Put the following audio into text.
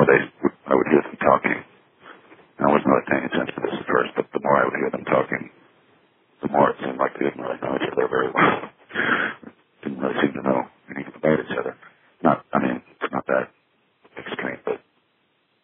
more I would hear them talking. I wasn't really paying attention to this at first, but the more I would hear them talking, the more it seemed like they didn't really know each other very well.